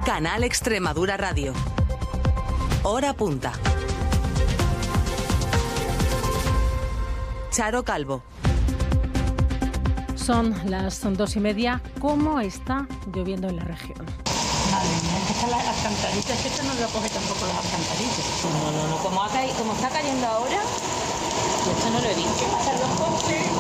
Canal Extremadura Radio. Hora punta. Charo Calvo. Son las 2:30. ¿Cómo está lloviendo en la región? Madre mía, es que están las alcantarillas, esto no lo coge tampoco las alcantarillas. No, como está cayendo ahora, esto no lo he dicho. Pasar los coches.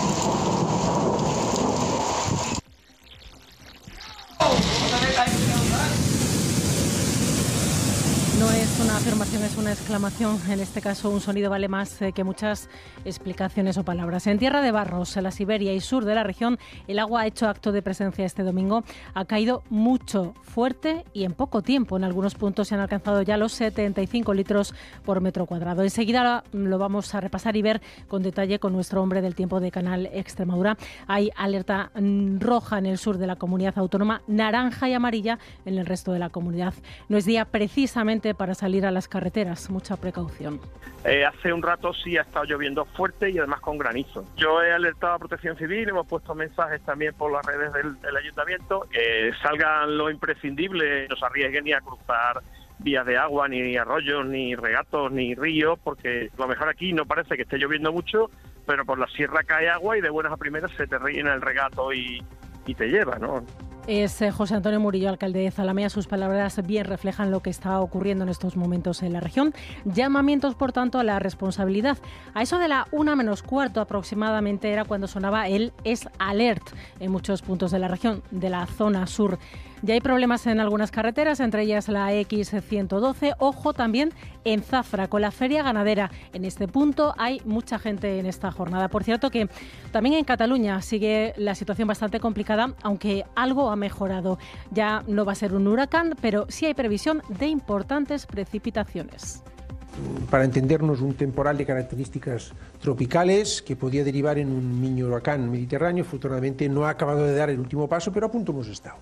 No es una afirmación, es una exclamación. En este caso, un sonido vale más que muchas explicaciones o palabras. En Tierra de Barros, en la Siberia y sur de la región, el agua ha hecho acto de presencia este domingo. Ha caído mucho, fuerte y en poco tiempo. En algunos puntos se han alcanzado ya los 75 litros por metro cuadrado. Enseguida lo vamos a repasar y ver con detalle con nuestro hombre del tiempo de Canal Extremadura. Hay alerta roja en el sur de la comunidad autónoma, naranja y amarilla en el resto de la comunidad. No es día precisamente para salir a las carreteras, mucha precaución. Hace un rato sí ha estado lloviendo fuerte y además con granizo. Yo he alertado a Protección Civil, hemos puesto mensajes también por las redes del ayuntamiento, salgan lo imprescindible, no se arriesguen ni a cruzar vías de agua, ni arroyos, ni regatos, ni ríos, porque a lo mejor aquí no parece que esté lloviendo mucho, pero por la sierra cae agua y de buenas a primeras se te rellena el regato y te lleva, ¿no? Es José Antonio Murillo, alcalde de Zalamea. Sus palabras bien reflejan lo que está ocurriendo en estos momentos en la región. Llamamientos, por tanto, a la responsabilidad. A eso de la 1:15 aproximadamente era cuando sonaba el Es Alert en muchos puntos de la región, de la zona sur. Ya hay problemas en algunas carreteras, entre ellas la X112. Ojo también en Zafra, con la feria ganadera. En este punto hay mucha gente en esta jornada. Por cierto que también en Cataluña sigue la situación bastante complicada, aunque algo ha mejorado. Ya no va a ser un huracán, pero sí hay previsión de importantes precipitaciones. Para entendernos, un temporal de características tropicales que podía derivar en un mini huracán mediterráneo. Afortunadamente no ha acabado de dar el último paso, pero a punto hemos estado.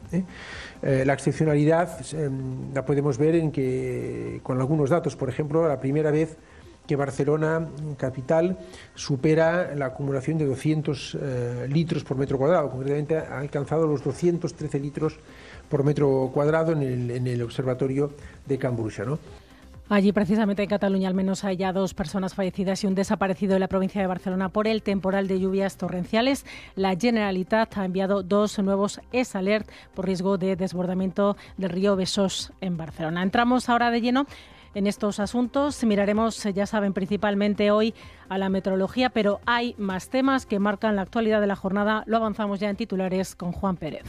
La excepcionalidad la podemos ver en que, con algunos datos, por ejemplo, la primera vez que Barcelona, capital, supera la acumulación de 200 litros por metro cuadrado. Concretamente ha alcanzado los 213 litros por metro cuadrado en el observatorio de Can Bruixa, ¿no? Allí, precisamente en Cataluña, al menos hay ya 2 personas fallecidas y un desaparecido en la provincia de Barcelona por el temporal de lluvias torrenciales. La Generalitat ha enviado 2 nuevos Es Alert por riesgo de desbordamiento del río Besós en Barcelona. Entramos ahora de lleno en estos asuntos. Miraremos, ya saben, principalmente hoy a la meteorología, pero hay más temas que marcan la actualidad de la jornada. Lo avanzamos ya en titulares con Juan Pérez.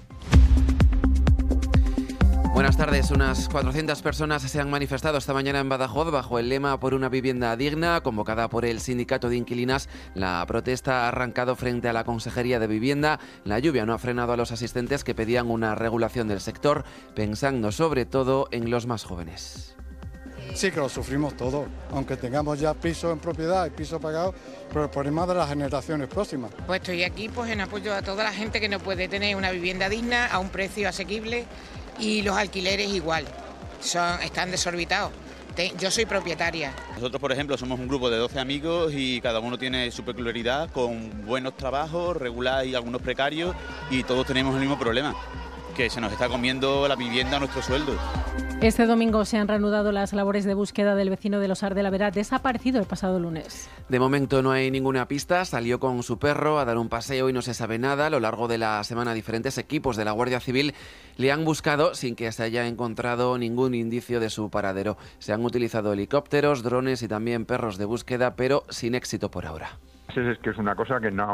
Buenas tardes. Unas 400 personas se han manifestado esta mañana en Badajoz bajo el lema Por una vivienda digna, convocada por el Sindicato de Inquilinas. La protesta ha arrancado frente a la Consejería de Vivienda. La lluvia no ha frenado a los asistentes que pedían una regulación del sector, pensando sobre todo en los más jóvenes. Sí que lo sufrimos todo, aunque tengamos ya piso en propiedad y piso pagado, pero el problema de las generaciones próximas. Pues estoy aquí en apoyo a toda la gente que no puede tener una vivienda digna a un precio asequible. Y los alquileres igual, están desorbitados. Yo soy propietaria. Nosotros, por ejemplo, somos un grupo de 12 amigos y cada uno tiene su peculiaridad, con buenos trabajos, regular y algunos precarios, y todos tenemos el mismo problema, que se nos está comiendo la vivienda a nuestro sueldo. Este domingo se han reanudado las labores de búsqueda del vecino del Osar de la Vera, desaparecido el pasado lunes. De momento no hay ninguna pista. Salió con su perro a dar un paseo y no se sabe nada. A lo largo de la semana, diferentes equipos de la Guardia Civil le han buscado sin que se haya encontrado ningún indicio de su paradero. Se han utilizado helicópteros, drones y también perros de búsqueda, pero sin éxito por ahora. Es que es una cosa que no